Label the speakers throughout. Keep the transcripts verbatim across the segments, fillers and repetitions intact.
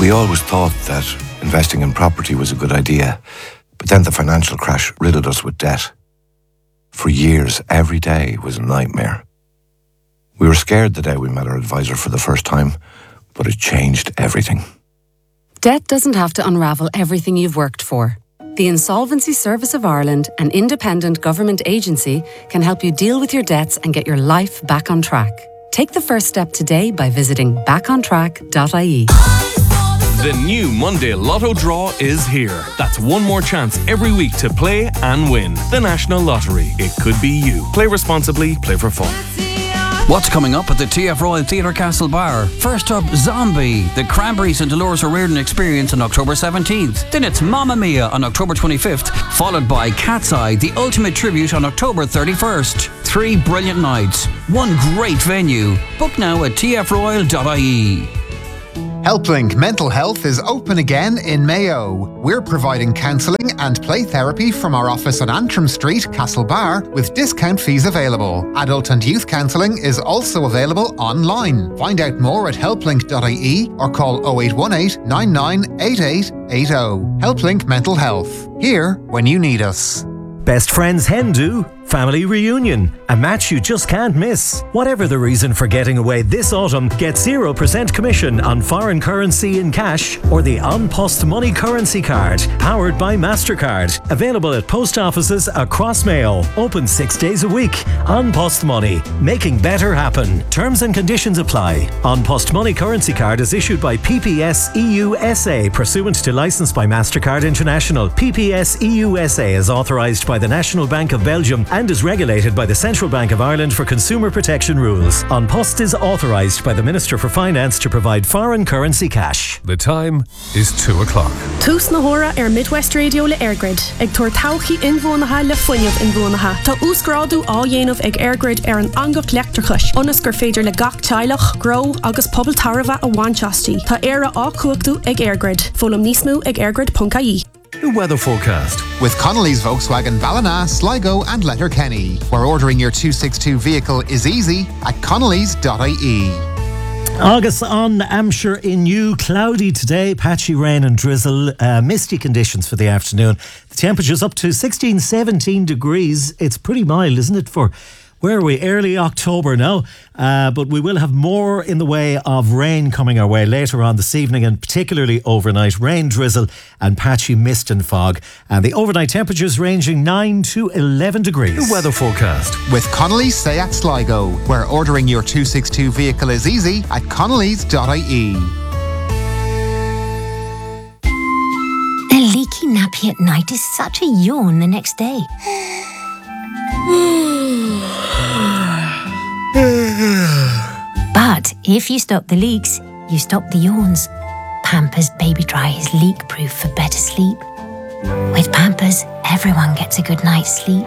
Speaker 1: We always thought that investing in property was a good idea, but then the financial crash riddled us with debt. For years, every day was a nightmare. We were scared the day we met our advisor for the first time, but it changed everything.
Speaker 2: Debt doesn't have to unravel everything you've worked for. The Insolvency Service of Ireland, an independent government agency, can help you deal with your debts and get your life back on track. Take the first step today by visiting back on track dot I E.
Speaker 3: The new Monday Lotto draw is here. That's one more chance every week to play and win. The National Lottery. It could be you. Play responsibly, play for fun.
Speaker 4: What's coming up at the T F Royal Theatre Castlebar? First up, Zombie, the Cranberries and Dolores O'Riordan Experience on October seventeenth. Then it's Mamma Mia on October twenty-fifth, followed by Cat's Eye, the ultimate tribute on October thirty-first. Three brilliant nights, one great venue. Book now at T F royal dot I E.
Speaker 5: HelpLink Mental Health is open again in Mayo. We're providing counselling and play therapy from our office on Antrim Street, Castlebar, with discount fees available. Adult and youth counselling is also available online. Find out more at help link dot I E or call oh eight one eight, nine nine eight eight eight oh. HelpLink Mental Health. Here when you need us.
Speaker 6: Best Friends Hen Do, family reunion, a match you just can't miss. Whatever the reason for getting away this autumn, get zero percent commission on foreign currency in cash or the An Post Money Currency Card, powered by MasterCard. Available at post offices across Mayo. Open six days a week. An Post Money, making better happen. Terms and conditions apply. An Post Money Currency Card is issued by P P S E U S A, pursuant to licence by MasterCard International. P P S E U S A is authorised by the National Bank of Belgium and is regulated by the Central Bank of Ireland for consumer protection rules. An Post is authorised by the Minister for Finance to provide foreign currency cash.
Speaker 3: The time is two o'clock.
Speaker 7: Tús na hora ar Midwest Radio le Airgrid. Ag tuair tauchaí inbhuanaithe le foiineamh inbhuanaithe. Tá úsgrádu á dhéanamh ag Airgrid ar an angach leachtrachais. Ionas gur féidir le gach teilech, gro agus pobl tarbha a bhainteastí. Tá éire á cuachtú ag Airgrid. Fólam níos mó ag airgrid dot I E.
Speaker 3: The weather forecast.
Speaker 5: With Connolly's Volkswagen Ballina, Sligo and Letterkenny, where ordering your two sixty-two vehicle is easy at connellys dot I E.
Speaker 6: August on Ayrshire in you. Cloudy today, patchy rain and drizzle, uh, misty conditions for the afternoon. The temperature's up to sixteen, seventeen degrees. It's pretty mild, isn't it, for... Where are we? Early October now, uh, but we will have more in the way of rain coming our way later on this evening, and particularly overnight. Rain, drizzle and patchy mist and fog. And the overnight temperatures ranging nine to eleven degrees.
Speaker 3: The weather forecast.
Speaker 5: With Connolly's Seat Sligo, where ordering your two sixty-two vehicle is easy at connellys dot I E.
Speaker 8: A leaky nappy at night is such a yawn the next day. But if you stop the leaks, you stop the yawns. Pampers Baby Dry is leak-proof for better sleep. With Pampers, everyone gets a good night's sleep.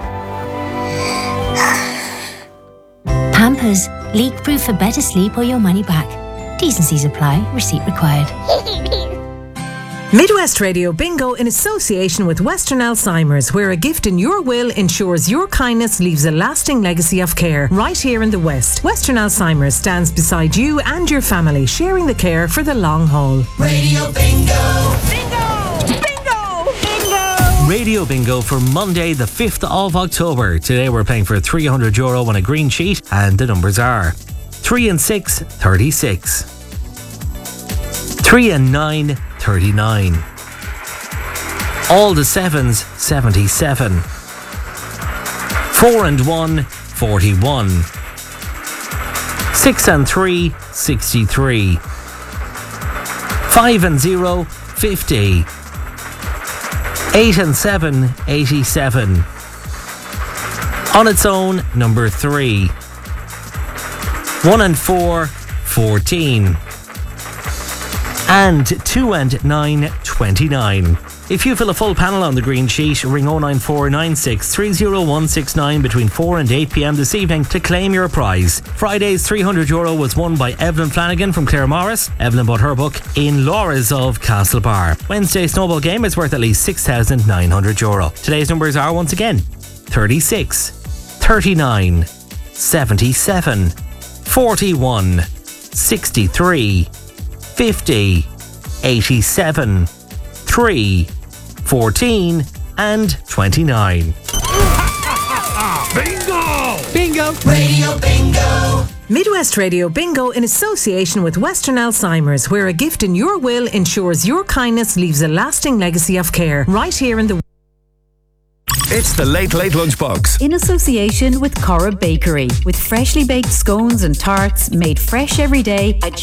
Speaker 8: Pampers, leak-proof for better sleep or your money back. T's and C's apply. Receipt required.
Speaker 9: Midwest Radio Bingo in association with Western Alzheimer's, where a gift in your will ensures your kindness leaves a lasting legacy of care right here in the West. Western Alzheimer's stands beside you and your family, sharing the care for the long haul.
Speaker 10: Radio Bingo!
Speaker 9: Bingo! Bingo! Bingo!
Speaker 11: Radio Bingo for Monday the fifth of October. Today we're playing for three hundred euro on a green sheet, and the numbers are three and six, thirty-six. three and nine, thirty-nine. All the sevens, seventy-seven. four and one, forty-one. six and three, sixty-three. five and zero, fifty. eight and seven, eighty-seven. On its own, number three. one and four, fourteen. And two and nine, twenty-nine. If you fill a full panel on the green sheet, ring oh nine four nine six three oh one six nine between four and eight p.m. this evening to claim your prize. Friday's three hundred euro was won by Evelyn Flanagan from Clare Morris. Evelyn bought her book In Laura's of Castlebar. Wednesday's snowball game is worth at least six thousand nine hundred euro. Today's numbers are once again thirty-six, thirty-nine, seventy-seven, forty-one, sixty-three, fifty, eighty-seven, three, fourteen and twenty-nine.
Speaker 10: Bingo!
Speaker 9: Bingo!
Speaker 10: Radio Bingo!
Speaker 9: Midwest Radio Bingo in association with Western Alzheimer's, where a gift in your will ensures your kindness leaves a lasting legacy of care. Right here in the...
Speaker 12: It's the Late Late Lunchbox.
Speaker 13: In association with Cora Bakery, with freshly baked scones and tarts made fresh every day at